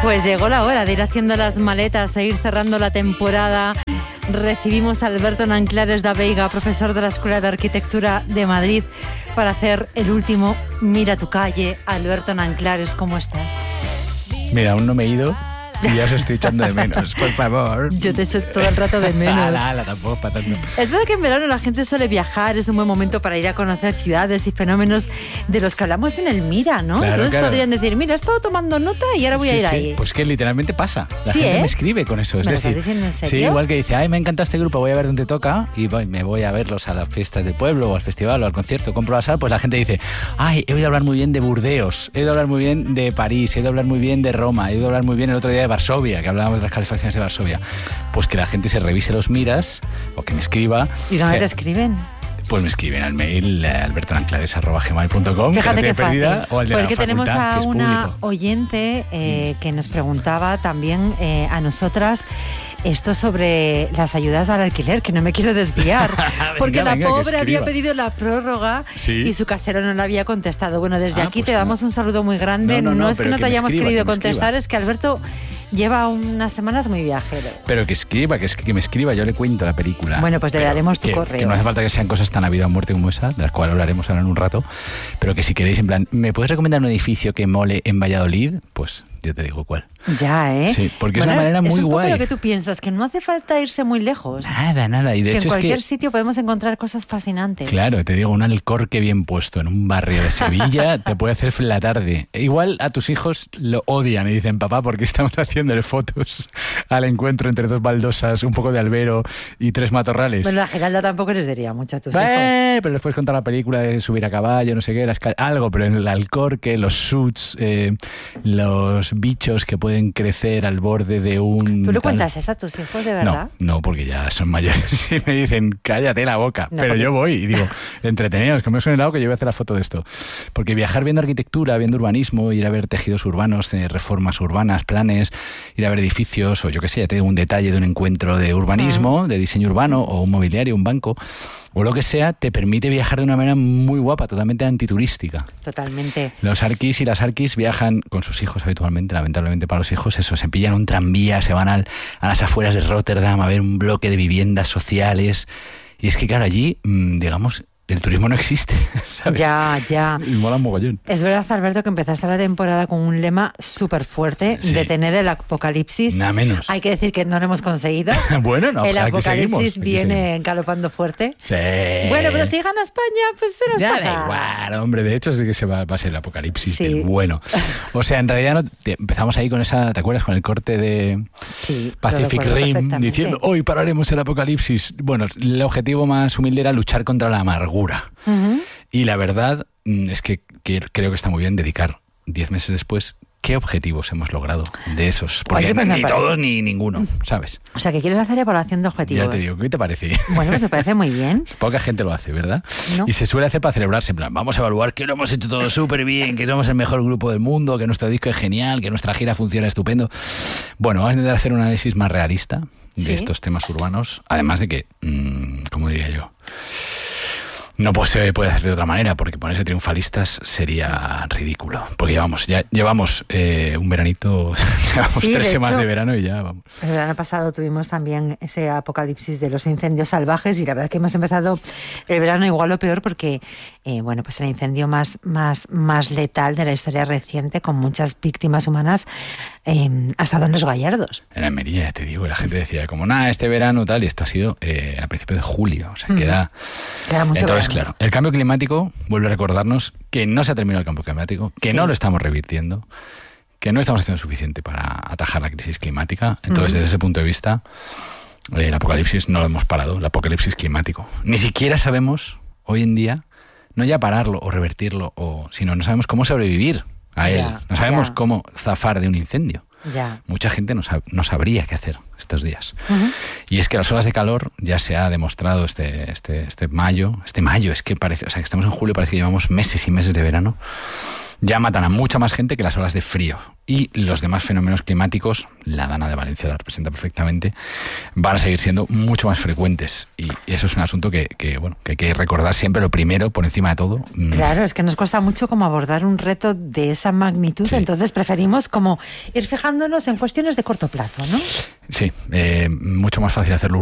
Pues llegó la hora de ir haciendo las maletas e ir cerrando la temporada. Recibimos a Alberto Nanclares da Veiga, profesor de la Escuela de Arquitectura de Madrid, para hacer el último Mira tu calle. Alberto Nanclares, ¿cómo estás? Mira, aún no me he ido y ya os estoy echando de menos, por favor. Yo te echo todo el rato de menos. Tampoco para tanto. Es verdad que en verano la gente suele viajar, es un buen momento para ir a conocer ciudades y fenómenos de los que hablamos en el Mira, ¿no? Claro, Entonces claro. podrían decir, mira, he estado tomando nota y ahora voy a ir ahí. Pues que literalmente pasa. La Sí, gente ¿eh? me escribe con eso. Es ¿Me lo decir, estás diciendo en serio? Sí, igual que dice, ay, me encanta este grupo, voy a ver dónde toca y me voy a verlos a las fiestas del pueblo o al festival o al concierto, compro la sal, pues la gente dice, ay, he oído hablar muy bien de Burdeos, he oído hablar muy bien de París, he oído hablar muy bien de Roma, he oído hablar muy bien el otro día de Varsovia, que hablábamos de las calefacciones de Varsovia. Pues que la gente se revise los miras o que me escriba. ¿Y dónde te escriben? Pues me escriben al mail albertonanclares@gmail.com. Fíjate que qué fácil. o al de Pues la que tenemos facultad, a que es una público. oyente que nos preguntaba también a nosotras esto sobre las ayudas al alquiler, que no me quiero desviar, porque la venga, que pobre había escriba. pedido la prórroga Sí. y su casero no le había contestado. Bueno, desde aquí pues te damos un saludo muy grande. No, Es que pero no que te me hayamos escriba, querido que me contestar, escriba. es que Alberto lleva unas semanas muy viajero. Pero que escriba, que me escriba, yo le cuento la película. Bueno, pues le Pero daremos tu que correo. no hace falta que sean cosas tan a vida o muerte como esa, de las cuales hablaremos ahora en un rato, pero que si queréis, en plan, ¿me puedes recomendar un edificio que mole en Valladolid? Pues yo te digo cuál. Ya, ¿eh? Sí, porque es una manera es muy un poco guay. lo que tú piensas, que no hace falta irse muy lejos. Nada, y de Que en hecho es cualquier que... sitio podemos encontrar cosas fascinantes. Claro, te digo, un alcorque bien puesto en un barrio de Sevilla te puede hacer la tarde. Igual a tus hijos lo odian y dicen, papá, ¿por qué estamos haciéndole fotos al encuentro entre dos baldosas, un poco de albero y tres matorrales? Bueno, la Giralda tampoco les diría mucho a tus hijos. Pero les puedes contar la película de subir a caballo, no sé qué, algo, pero en el alcorque, los suits, los bichos que pueden crecer al borde de un... ¿Tú le tal. cuentas eso a tus hijos, de verdad? No, porque ya son mayores y me dicen, cállate la boca. No, Pero porque- yo voy y digo, entretenidos, comeos un helado que yo voy a hacer la foto de esto. Porque viajar viendo arquitectura, viendo urbanismo, ir a ver tejidos urbanos, reformas urbanas, planes, ir a ver edificios, o yo qué sé, ya te digo, un detalle de un encuentro de urbanismo, de diseño urbano, o un mobiliario, un banco, o lo que sea, te permite viajar de una manera muy guapa, totalmente antiturística. Totalmente. Los arquis y las arquis viajan con sus hijos habitualmente, lamentablemente para los hijos, eso, se pillan un tranvía, se van a las afueras de Rotterdam a ver un bloque de viviendas sociales. Y es que, claro, allí, digamos, el turismo no existe, ¿sabes? Ya. Y mola un mogollón. Es verdad, Alberto, que empezaste la temporada con un lema súper fuerte, Sí. detener el apocalipsis. Nada menos. Hay que decir que no lo hemos conseguido. Bueno, no, El aquí apocalipsis seguimos, aquí viene seguimos. galopando fuerte. Sí. Bueno, pero si gana España, pues se nos Ya pasa. da igual, hombre, de hecho sí que va a ser el apocalipsis, Sí. del bueno. O sea, en realidad empezamos ahí con esa, ¿te acuerdas? Con el corte de Sí, lo Pacific recuerdo Rim, perfectamente. diciendo, hoy pararemos el apocalipsis. Bueno, el objetivo más humilde era luchar contra la amargura. Ujú. Y la verdad es que creo que está muy bien dedicar 10 meses después qué objetivos hemos logrado de esos. Porque Oye, pues me ni parece- todos ni ninguno, ¿sabes? O sea, que quieres hacer evaluación de objetivos. Ya te digo, ¿qué te parece? Bueno, pues me parece muy bien. Poca gente lo hace, ¿verdad? No. Y se suele hacer para celebrarse, en plan, vamos a evaluar que lo hemos hecho todo súper bien, que somos el mejor grupo del mundo, que nuestro disco es genial, que nuestra gira funciona estupendo. Bueno, vamos a intentar hacer un análisis más realista de Sí. estos temas urbanos, además de que, ¿cómo diría yo? No pues se puede hacer de otra manera, porque ponerse triunfalistas sería ridículo. Porque llevamos un veranito, llevamos Sí, 3 de semanas hecho, de verano y ya vamos. El verano pasado tuvimos también ese apocalipsis de los incendios salvajes y la verdad es que hemos empezado el verano igual o peor porque, bueno, pues el incendio más letal de la historia reciente, con muchas víctimas humanas, ha estado en Los Gallardos. En Almería, ya te digo, y la gente decía como, este verano tal, y esto ha sido a principios de julio, o sea, queda mucho Entonces, verano. claro, el cambio climático vuelve a recordarnos que no se ha terminado el cambio climático, que Sí. no lo estamos revirtiendo, que no estamos haciendo suficiente para atajar la crisis climática. Entonces, desde ese punto de vista, el apocalipsis no lo hemos parado, el apocalipsis climático. Ni siquiera sabemos, hoy en día, no ya pararlo o revertirlo, sino no sabemos cómo sobrevivir a él. Ya, No sabemos ya. cómo zafar de un incendio. Ya. Mucha gente no sabría qué hacer estos días. Y es que las olas de calor ya se ha demostrado este mayo, es que parece, o sea, que estamos en julio, parece que llevamos meses y meses de verano. ya matan a mucha más gente que las olas de frío. Y los demás fenómenos climáticos, la Dana de Valencia la representa perfectamente, van a seguir siendo mucho más frecuentes. Y eso es un asunto que hay que recordar siempre lo primero, por encima de todo. Claro, es que nos cuesta mucho como abordar un reto de esa magnitud, sí. Entonces preferimos como ir fijándonos en cuestiones de corto plazo, ¿no? Sí, mucho más fácil hacerlo